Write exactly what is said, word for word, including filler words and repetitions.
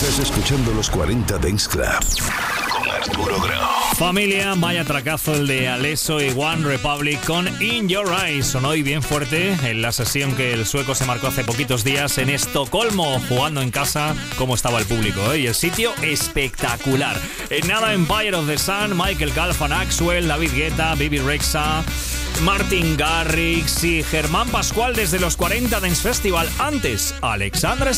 Estás escuchando los cuarenta Dance Club con Arturo Grau. Familia, vaya tracazo el de Alesso y One Republic con In Your Eyes. Sonó hoy bien fuerte en la sesión que el sueco se marcó hace poquitos días en Estocolmo, jugando en casa. Cómo estaba el público, ¿eh? Y el sitio espectacular. En nada, Empire of the Sun, Michael Calfan, Axwell, David Guetta, Bibi Rexha, Martin Garrix y Germán Pascual desde los cuarenta Dance Festival. Antes, Alexandra